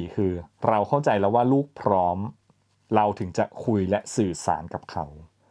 4คือเราเข้าใจแล้วว่าลูกพร้อมเราถึงจะคุยและสื่อสารกับเขา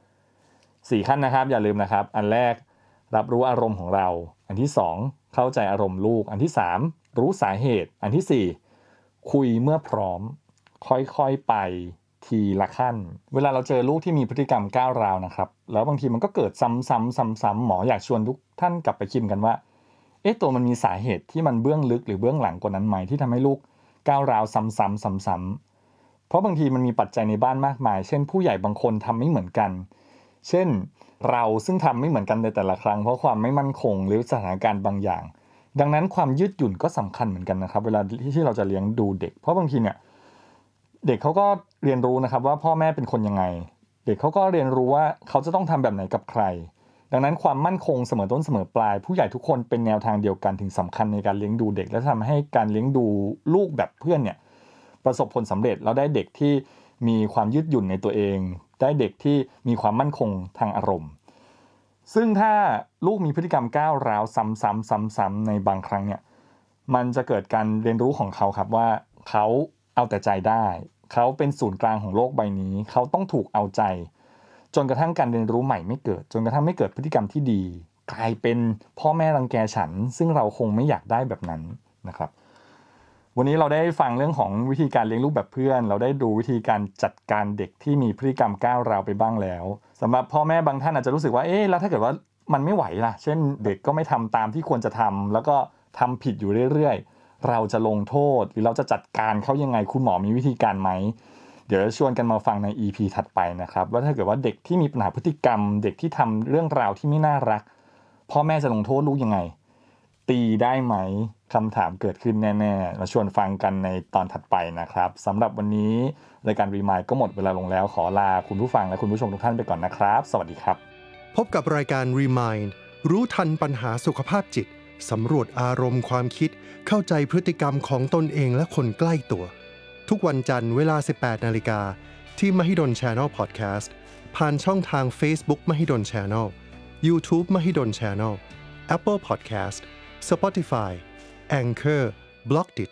4ขั้นนะครับอย่าลืมนะครับอันแรกรับรู้อารมณ์ของเราอันที่2เข้าใจอารมณ์ลูกอันที่3รู้สาเหตุอันที่4คุยเมื่อพร้อมค่อยๆไปทีละขั้นเวลาเราเจอลูกที่มีพฤติกรรมก้าวร้าวนะครับแล้วบางทีมันก็เกิดซ้ำๆหมออยากชวนทุกท่านกลับไปคิดกันว่าตัวมันมีสาเหตุที่มันเบื้องลึกหรือเบื้องหลังกว่านั้นไหมที่ทำให้ลูกก้าวร้าวซ้ำๆเพราะบางทีมันมีปัจจัยในบ้านมากมายเช่นผู้ใหญ่บางคนทำไม่เหมือนกันเช่นเราซึ่งทำไม่เหมือนกันในแต่ละครั้งเพราะความไม่มั่นคงหรือสถานการณ์บางอย่างดังนั้นความยืดหยุ่นก็สำคัญเหมือนกันนะครับเวลาที่เราจะเลี้ยงดูเด็กเพราะบางทีเนี่ยเด็กเขาก็เรียนรู้นะครับว่าพ่อแม่เป็นคนยังไงเด็กเขาก็เรียนรู้ว่าเขาจะต้องทำแบบไหนกับใครดังนั้นความมั่นคงเสมอต้นเสมอปลายผู้ใหญ่ทุกคนเป็นแนวทางเดียวกันถึงสำคัญในการเลี้ยงดูเด็กและทำให้การเลี้ยงดูลูกแบบเพื่อนเนี่ยประสบผลสำเร็จแล้วได้เด็กที่มีความยืดหยุ่นในตัวเองได้เด็กที่มีความมั่นคงทางอารมณ์ซึ่งถ้าลูกมีพฤติกรรมก้าวร้าวซ้ำๆในบางครั้งเนี่ยมันจะเกิดการเรียนรู้ของเขาครับว่าเขาเอาแต่ใจได้เขาเป็นศูนย์กลางของโลกใบนี้เขาต้องถูกเอาใจจนกระทั่งการเรียนรู้ใหม่ไม่เกิดจนกระทั่งไม่เกิดพฤติกรรมที่ดีกลายเป็นพ่อแม่รังแกฉันซึ่งเราคงไม่อยากได้แบบนั้นนะครับวันนี้เราได้ฟังเรื่องของวิธีการเลี้ยงลูกแบบเพื่อนเราได้ดูวิธีการจัดการเด็กที่มีพฤติกรรมก้าวร้าวไปบ้างแล้วสำหรับพ่อแม่บางท่านอาจจะรู้สึกว่าแล้วถ้าเกิดว่ามันไม่ไหวล่ะเช่นเด็กก็ไม่ทำตามที่ควรจะทำแล้วก็ทำผิดอยู่เรื่อยๆเราจะลงโทษหรือเราจะจัดการเขายังไงคุณหมอมีวิธีการไหมเดี๋ยวชวนกันมาฟังใน EP ถัดไปนะครับว่าถ้าเกิดว่าเด็กที่มีปัญหาพฤติกรรมเด็กที่ทำเรื่องราวที่ไม่น่ารักพ่อแม่จะลงโทษลูกยังไงตีได้ไหมคำถามเกิดขึ้นแน่ๆมาชวนฟังกันในตอนถัดไปนะครับสำหรับวันนี้รายการ Remind ก็หมดเวลาลงแล้วขอลาคุณผู้ฟังและคุณผู้ชมทุกท่านไปก่อนนะครับสวัสดีครับพบกับรายการ Remind รู้ทันปัญหาสุขภาพจิตสำรวจอารมณ์ความคิดเข้าใจพฤติกรรมของตนเองและคนใกล้ตัวทุกวันจันทร์เวลา 18:00 น.ที่ Mahidol Channel Podcast ผ่านช่องทาง Facebook Mahidol Channel YouTube Mahidol Channel Apple Podcast Spotify Anchor Blockdit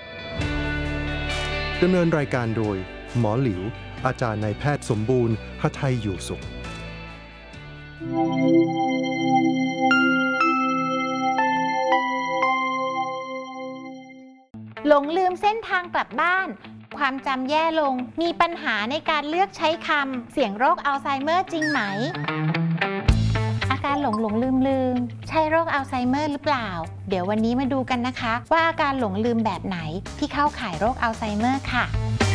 ดำเนินรายการโดยหมอหลิวอาจารย์นายแพทย์สมบูรณ์หทัยอยู่สุขหลงลืมเส้นทางกลับบ้านความจำแย่ลงมีปัญหาในการเลือกใช้คำเสี่ยงโรคอัลไซเมอร์จริงไหมอาการหลงลืมใช่โรคอัลไซเมอร์หรือเปล่าเดี๋ยววันนี้มาดูกันนะคะว่าอาการหลงลืมแบบไหนที่เข้าข่ายโรคอัลไซเมอร์ค่ะ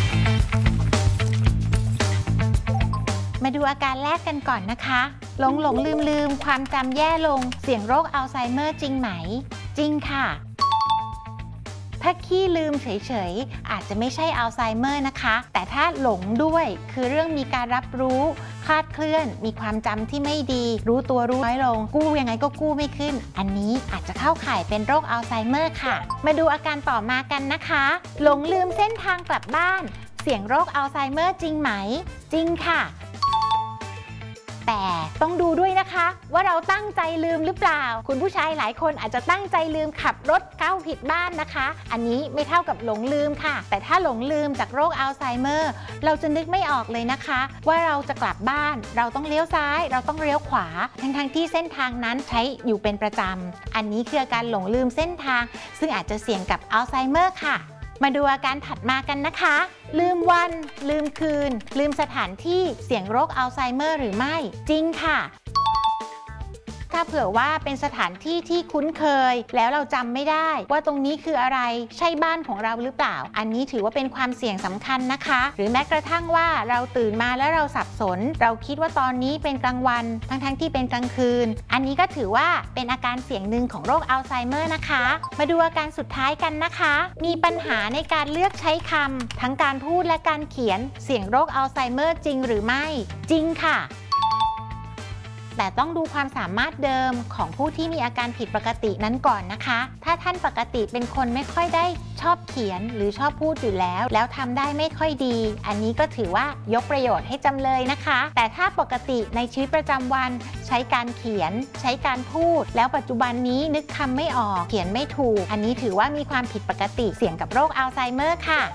มาดูอาการแรกกันก่อนนะคะหลงลืมความจำแย่ลงเสี่ยงโรคอัลไซเมอร์จริงไหมจริงค่ะถ้าขี้ลืมเฉยๆอาจจะไม่ใช่อัลไซเมอร์นะคะแต่ถ้าหลงด้วยคือเรื่องมีการรับรู้คลาดเคลื่อนมีความจำที่ไม่ดีรู้ตัวรู้น้อยลงกู้ยังไงก็กู้ไม่ขึ้นอันนี้อาจจะเข้าข่ายเป็นโรคอัลไซเมอร์ค่ะมาดูอาการต่อมากันนะคะหลงลืมเส้นทางกลับบ้านเสี่ยงโรคอัลไซเมอร์จริงไหมจริงค่ะแต่ต้องดูด้วยนะคะว่าเราตั้งใจลืมหรือเปล่าคุณผู้ชายหลายคนอาจจะตั้งใจลืมขับรถเข้าผิดบ้านนะคะอันนี้ไม่เท่ากับหลงลืมค่ะแต่ถ้าหลงลืมจากโรคอัลไซเมอร์เราจะนึกไม่ออกเลยนะคะว่าเราจะกลับบ้านเราต้องเลี้ยวซ้ายเราต้องเลี้ยวขวาทั้งที่เส้นทางนั้นใช้อยู่เป็นประจำอันนี้คืออาการหลงลืมเส้นทางซึ่งอาจจะเสี่ยงกับอัลไซเมอร์ค่ะมาดูอาการถัดมากันนะคะลืมวันลืมคืนลืมสถานที่เสี่ยงโรคอัลไซเมอร์หรือไม่จริงค่ะถ้าเผื่อว่าเป็นสถานที่ที่คุ้นเคยแล้วเราจำไม่ได้ว่าตรงนี้คืออะไรใช่บ้านของเราหรือเปล่าอันนี้ถือว่าเป็นความเสี่ยงสำคัญนะคะหรือแม้กระทั่งว่าเราตื่นมาแล้วเราสับสนเราคิดว่าตอนนี้เป็นกลางวันทั้งที่เป็นกลางคืนอันนี้ก็ถือว่าเป็นอาการเสี่ยงหนึ่งของโรคอัลไซเมอร์นะคะมาดูอาการสุดท้ายกันนะคะมีปัญหาในการเลือกใช้คำทั้งการพูดและการเขียนเสี่ยงโรคอัลไซเมอร์จริงหรือไม่จริงค่ะแต่ต้องดูความสามารถเดิมของผู้ที่มีอาการผิดปกตินั้นก่อนนะคะถ้าท่านปกติเป็นคนไม่ค่อยได้ชอบเขียนหรือชอบพูดอยู่แล้วทำได้ไม่ค่อยดีอันนี้ก็ถือว่ายกประโยชน์ให้จำเลยนะคะแต่ถ้าปกติในชีวิตประจำวันใช้การเขียนใช้การพูดแล้วปัจจุบันนี้นึกคำไม่ออกเขียนไม่ถูกอันนี้ถือว่ามีความผิดปกติเสี่ยงกับโรคอัลไซเมอร์ค่ะ